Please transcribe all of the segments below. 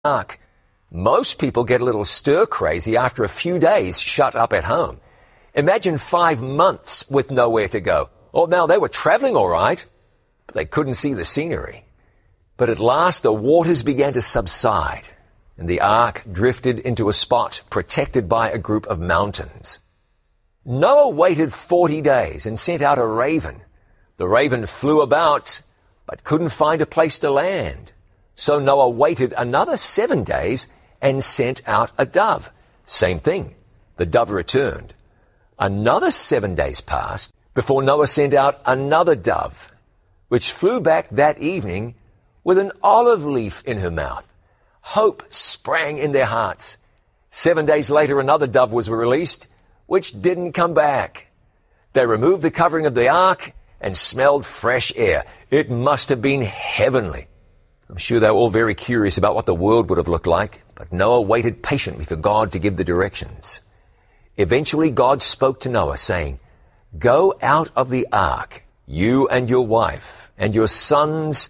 ark. Most people get a little stir-crazy after a few days shut up at home. Imagine 5 months with nowhere to go. Oh, now they were traveling all right, but they couldn't see the scenery. But at last the waters began to subside, and the ark drifted into a spot protected by a group of mountains. Noah waited 40 days and sent out a raven. The raven flew about, but couldn't find a place to land. So Noah waited another 7 days and sent out a dove. Same thing. The dove returned. Another 7 days passed before Noah sent out another dove, which flew back that evening with an olive leaf in her mouth. Hope sprang in their hearts. 7 days later, another dove was released, which didn't come back. They removed the covering of the ark and smelled fresh air. It must have been heavenly. I'm sure they were all very curious about what the world would have looked like, but Noah waited patiently for God to give the directions. Eventually, God spoke to Noah, saying, "Go out of the ark, you and your wife, and your sons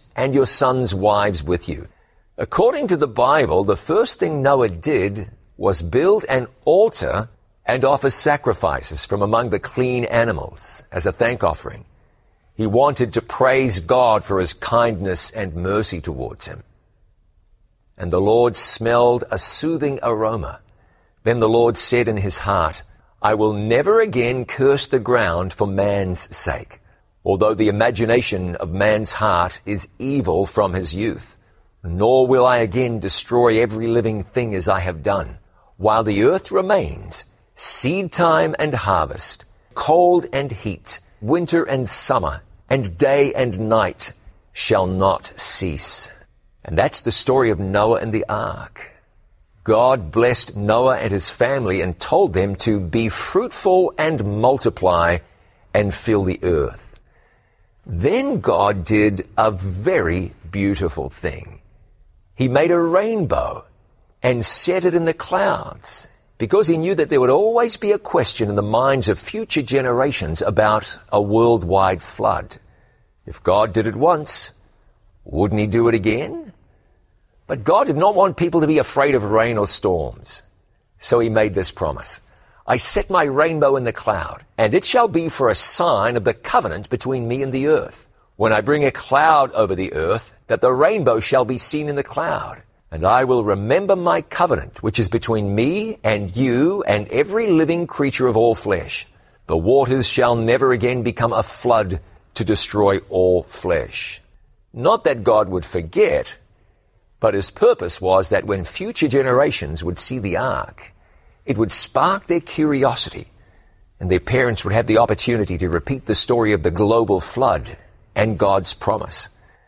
wives with you." According to the Bible, the first thing Noah did was build an altar and offer sacrifices from among the clean animals as a thank offering. He wanted to praise God for his kindness and mercy towards him. And the Lord smelled a soothing aroma. Then the Lord said in his heart, "I will never again curse the ground for man's sake, although the imagination of man's heart is evil from his youth. Nor will I again destroy every living thing as I have done. While the earth remains, seed time and harvest, cold and heat, winter and summer, and day and night shall not cease." And that's the story of Noah and the ark. God blessed Noah and his family and told them to be fruitful and multiply and fill the earth. Then God did a very beautiful thing. He made a rainbow and set it in the clouds, because he knew that there would always be a question in the minds of future generations about a worldwide flood. If God did it once, wouldn't he do it again? But God did not want people to be afraid of rain or storms. So he made this promise: "I set my rainbow in the cloud, and it shall be for a sign of the covenant between me and the earth. When I bring a cloud over the earth, that the rainbow shall be seen in the cloud. And I will remember my covenant, which is between me and you and every living creature of all flesh. The waters shall never again become a flood to destroy all flesh." Not that God would forget, but his purpose was that when future generations would see the ark, it would spark their curiosity, and their parents would have the opportunity to repeat the story of the global flood and God's promise.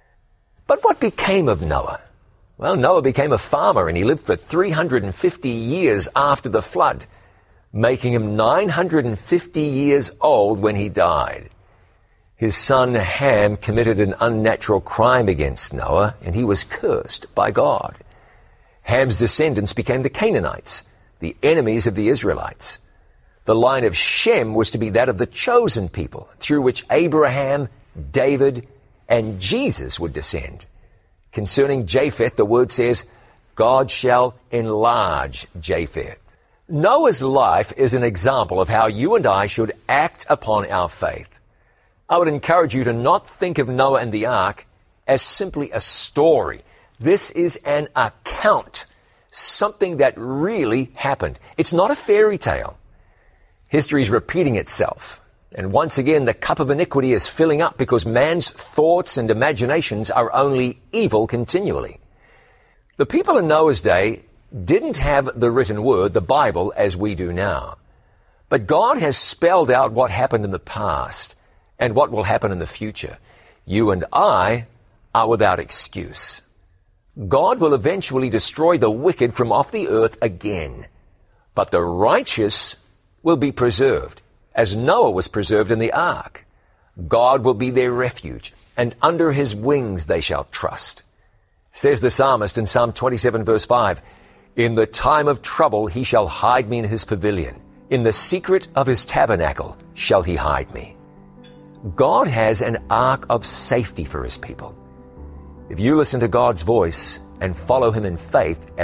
But what became of Noah? Well, Noah became a farmer, and he lived for 350 years after the flood, making him 950 years old when he died. His son Ham committed an unnatural crime against Noah, and he was cursed by God. Ham's descendants became the Canaanites, the enemies of the Israelites. The line of Shem was to be that of the chosen people, through which Abraham, David, and Jesus would descend. Concerning Japheth, the word says, "God shall enlarge Japheth." Noah's life is an example of how you and I should act upon our faith. I would encourage you to not think of Noah and the ark as simply a story. This is an account, something that really happened. It's not a fairy tale. History is repeating itself. And once again, the cup of iniquity is filling up because man's thoughts and imaginations are only evil continually. The people in Noah's day didn't have the written word, the Bible, as we do now. But God has spelled out what happened in the past and what will happen in the future. You and I are without excuse. God will eventually destroy the wicked from off the earth again, but the righteous will be preserved, as Noah was preserved in the ark. God will be their refuge, and under his wings they shall trust. Says the psalmist in Psalm 27 verse 5, "In the time of trouble he shall hide me in his pavilion. In the secret of his tabernacle shall he hide me." God has an ark of safety for his people. If you listen to God's voice and follow him in faith